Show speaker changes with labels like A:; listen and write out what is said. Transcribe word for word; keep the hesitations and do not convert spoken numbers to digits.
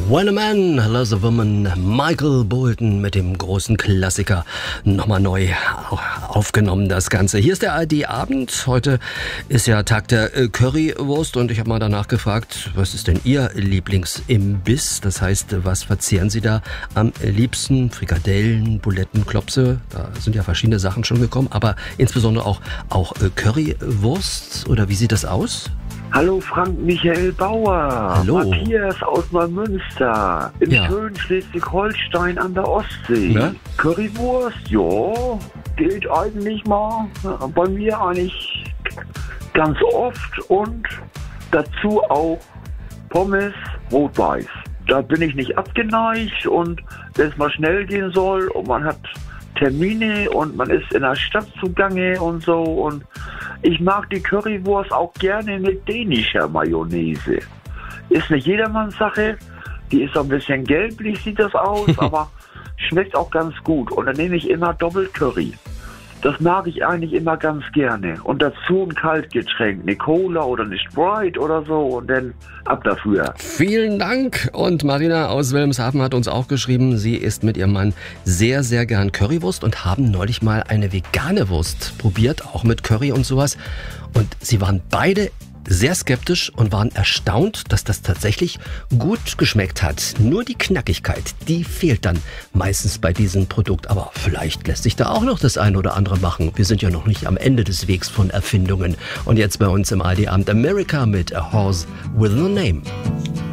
A: When a Man Loves a Woman, Michael Bolton mit dem großen Klassiker nochmal neu aufgenommen, das Ganze. Hier ist der A R D-Abend. Heute ist ja Tag der Currywurst und ich habe mal danach gefragt, was ist denn Ihr Lieblingsimbiss? Das heißt, was verzehren Sie da am liebsten? Frikadellen, Buletten, Klopse, da sind ja verschiedene Sachen schon gekommen, aber insbesondere auch, auch Currywurst, oder wie sieht das aus?
B: Hallo Frank Michael Bauer,
A: Hallo.
B: Matthias aus Neumünster, im
A: Ja.
B: schönen Schleswig-Holstein an der Ostsee.
A: Ja?
B: Currywurst, ja, geht eigentlich mal bei mir eigentlich ganz oft und dazu auch Pommes rot-weiß. Da bin ich nicht abgeneigt und wenn es mal schnell gehen soll und man hat Termine und man ist in der Stadt zugange und so, und ich mag die Currywurst auch gerne mit dänischer Mayonnaise. Ist nicht jedermanns Sache, die ist so ein bisschen gelblich, sieht das aus, aber schmeckt auch ganz gut. Und dann nehme ich immer Doppelcurry. Das mag ich eigentlich immer ganz gerne. Und dazu ein Kaltgetränk, eine Cola oder eine Sprite oder so, und dann ab dafür.
A: Vielen Dank. Und Marina aus Wilhelmshaven hat uns auch geschrieben, sie isst mit ihrem Mann sehr, sehr gern Currywurst und haben neulich mal eine vegane Wurst probiert, auch mit Curry und sowas. Und sie waren beide sehr skeptisch und waren erstaunt, dass das tatsächlich gut geschmeckt hat. Nur die Knackigkeit, die fehlt dann meistens bei diesem Produkt. Aber vielleicht lässt sich da auch noch das eine oder andere machen. Wir sind ja noch nicht am Ende des Wegs von Erfindungen. Und jetzt bei uns im A R D-Abend America mit A Horse with No Name.